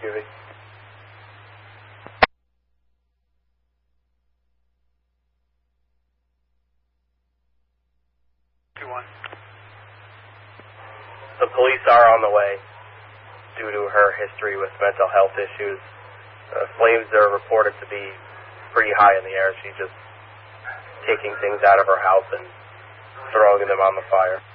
Huey. The police are on the way due to her history with mental health issues. Flames are reported to be pretty high in the air. She's just taking things out of her house and throwing them on the fire.